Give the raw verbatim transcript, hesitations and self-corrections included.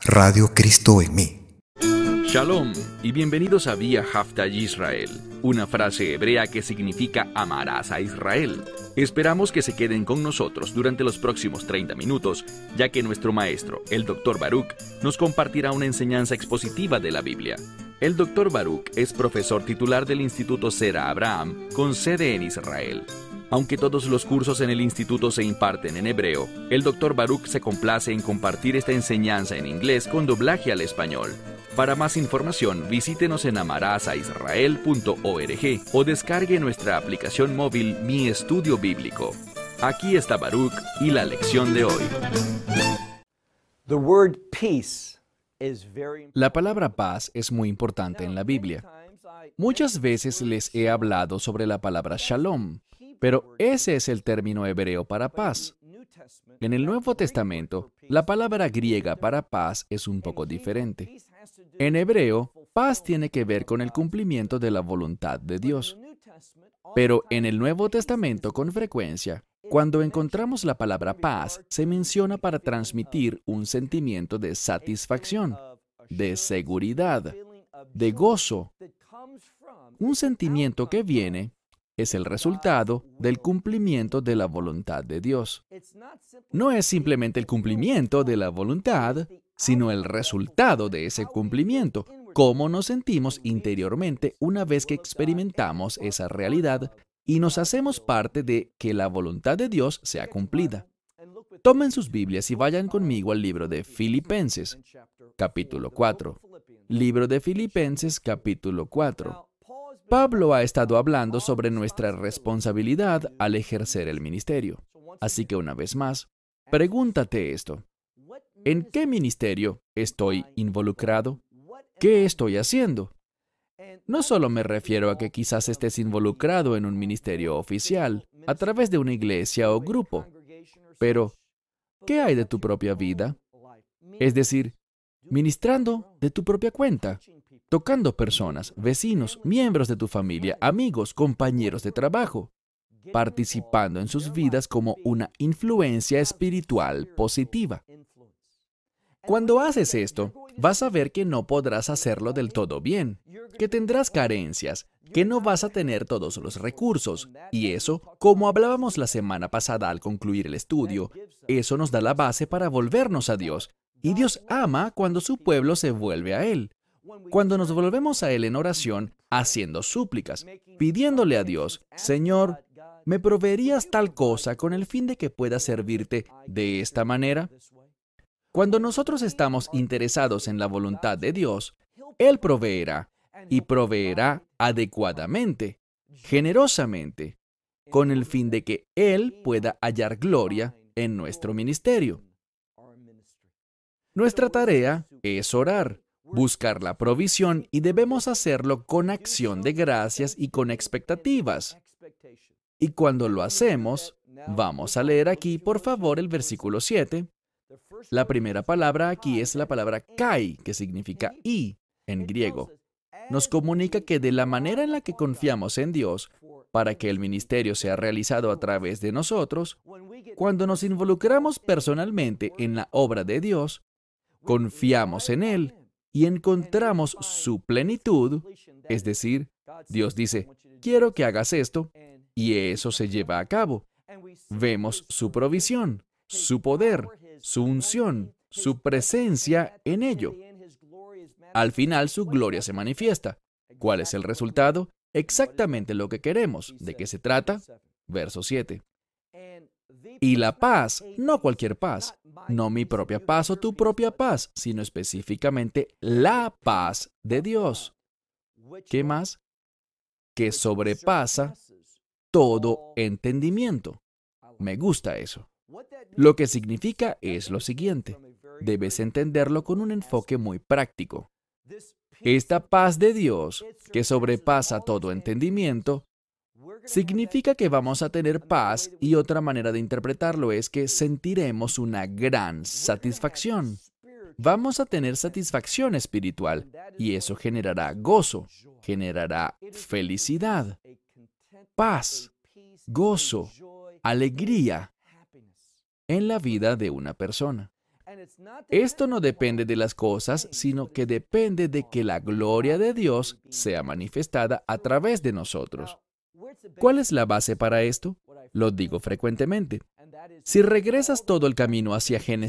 Radio Cristo en mí. Shalom y bienvenidos a Vía Haftaj Israel, una frase hebrea que significa amarás a Israel. Esperamos que se queden con nosotros durante los próximos treinta minutos, ya que nuestro maestro, el doctor Baruch, nos compartirá una enseñanza expositiva de la Biblia. El doctor Baruch es profesor titular del Instituto Zera Abraham, con sede en Israel. Aunque todos los cursos en el instituto se imparten en hebreo, el doctor Baruch se complace en compartir esta enseñanza en inglés con doblaje al español. Para más información, visítenos en amarasaisrael punto org o descargue nuestra aplicación móvil Mi Estudio Bíblico. Aquí está Baruch y la lección de hoy. La palabra paz es muy importante en la Biblia. Muchas veces les he hablado sobre la palabra shalom, pero ese es el término hebreo para paz. En el Nuevo Testamento, la palabra griega para paz es un poco diferente. En hebreo, paz tiene que ver con el cumplimiento de la voluntad de Dios. Pero en el Nuevo Testamento, con frecuencia, cuando encontramos la palabra paz, se menciona para transmitir un sentimiento de satisfacción, de seguridad, de gozo. Un sentimiento que viene es el resultado del cumplimiento de la voluntad de Dios. No es simplemente el cumplimiento de la voluntad, sino el resultado de ese cumplimiento, cómo nos sentimos interiormente una vez que experimentamos esa realidad y nos hacemos parte de que la voluntad de Dios sea cumplida. Tomen sus Biblias y vayan conmigo al libro de Filipenses, capítulo cuatro. Libro de Filipenses, capítulo cuatro. Pablo ha estado hablando sobre nuestra responsabilidad al ejercer el ministerio. Así que una vez más, pregúntate esto. ¿En qué ministerio estoy involucrado? ¿Qué estoy haciendo? No solo me refiero a que quizás estés involucrado en un ministerio oficial, a través de una iglesia o grupo, pero ¿qué hay de tu propia vida? Es decir, ministrando de tu propia cuenta, tocando personas, vecinos, miembros de tu familia, amigos, compañeros de trabajo, participando en sus vidas como una influencia espiritual positiva. Cuando haces esto, vas a ver que no podrás hacerlo del todo bien, que tendrás carencias, que no vas a tener todos los recursos, y eso, como hablábamos la semana pasada al concluir el estudio, eso nos da la base para volvernos a Dios, y Dios ama cuando su pueblo se vuelve a Él. Cuando nos volvemos a Él en oración, haciendo súplicas, pidiéndole a Dios, Señor, ¿me proveerías tal cosa con el fin de que pueda servirte de esta manera? Cuando nosotros estamos interesados en la voluntad de Dios, Él proveerá, y proveerá adecuadamente, generosamente, con el fin de que Él pueda hallar gloria en nuestro ministerio. Nuestra tarea es orar, buscar la provisión y debemos hacerlo con acción de gracias y con expectativas. Y cuando lo hacemos, vamos a leer aquí, por favor, el versículo siete. La primera palabra aquí es la palabra kai, que significa y en griego. Nos comunica que de la manera en la que confiamos en Dios para que el ministerio sea realizado a través de nosotros, cuando nos involucramos personalmente en la obra de Dios, confiamos en Él y encontramos su plenitud, es decir, Dios dice, quiero que hagas esto, y eso se lleva a cabo. Vemos su provisión, su poder, su unción, su presencia en ello. Al final, su gloria se manifiesta. ¿Cuál es el resultado? Exactamente lo que queremos. ¿De qué se trata? Verso siete. Y la paz, no cualquier paz, no mi propia paz o tu propia paz, sino específicamente la paz de Dios. ¿Qué más? Que sobrepasa todo entendimiento. Me gusta eso. Lo que significa es lo siguiente. Debes entenderlo con un enfoque muy práctico. Esta paz de Dios, que sobrepasa todo entendimiento, significa que vamos a tener paz, y otra manera de interpretarlo es que sentiremos una gran satisfacción. Vamos a tener satisfacción espiritual, y eso generará gozo, generará felicidad, paz, gozo, alegría en la vida de una persona. Esto no depende de las cosas, sino que depende de que la gloria de Dios sea manifestada a través de nosotros. ¿Cuál es la base para esto? Lo digo frecuentemente. Si regresas todo el camino hacia Génesis